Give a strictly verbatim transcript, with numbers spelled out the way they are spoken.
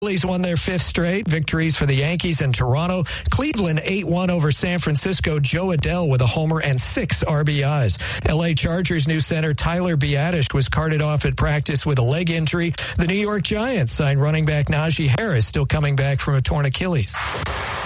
Phillies won their fifth straight. Victories for the Yankees in Toronto. Cleveland eight one over San Francisco. Joe Adell with a homer and six R B Is. L A Chargers new center Tyler Biadasz was carted off at practice with a leg injury. The New York Giants signed running back Najee Harris, still coming back from a torn Achilles.